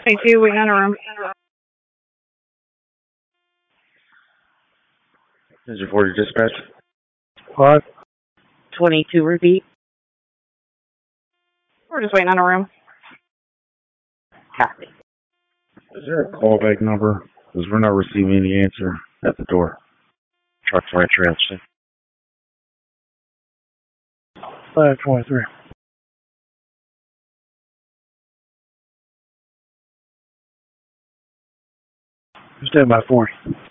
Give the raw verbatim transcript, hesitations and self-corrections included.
twenty-two, waiting on a room. This is your forty dispatch. What? twenty-two, repeat. We're just waiting on a room. Copy. Is there a callback number? Because we're not receiving any answer at the door. Truck fire trail. five twenty-three. Stand by forty.